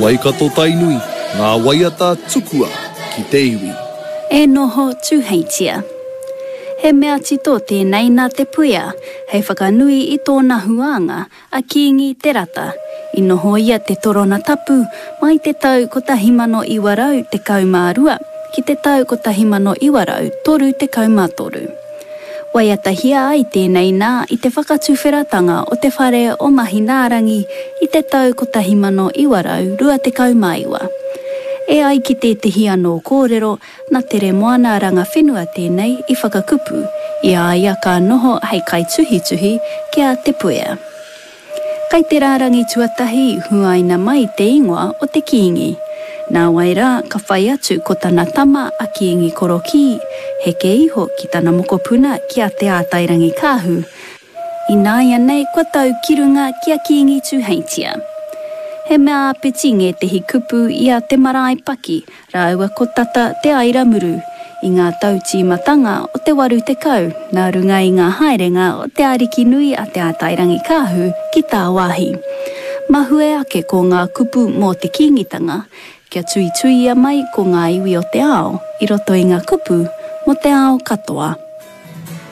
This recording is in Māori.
Waikato tainui, ngā waiata tukua ki te iwi. E noho tūheitia. He mea tito tēnei nā te puia, hei whakanui i tōna huanga a kiingi te rata. I noho ia te torona tapu, mai te tau ko tahimano iwarau te kaumārua, ki te tau ko tahimano iwarau toru te kaumātoru. Waiata hia ai tēnei nā i te whakatuwheratanga o te whare o Mahinārangi i te tau ko tahimano iwarau rua te kaumaiwa. E ai ki te hia no kōrero, nā tere moana ranga whenua tēnei i whakakupu, i aia ka noho hei kai tuhi kia te puea. Kai te rārangi tuatahi huaina mai te ingoa o te kiingi. Nā waira ka whai atu ko tana tama a kiingi koroki, he ke iho ki tana mokopuna kia te ātairangi kāhu. I nāia nei kua tau kirunga kia kiingi tūheitia. He mea apeti nge te hikupu ia te marae paki, rāua ko tata te aira muru. I ngā tau tīmatanga o te waru te kau, nā runga i ngā haerenga o te ariki nui a te ātairangi kāhu ki tā wāhi. Mahue ake ko ngā kupu mō te kingitanga, kia tui mai ko ngā iwi o te ao, i roto i ngā kupu mo te ao katoa.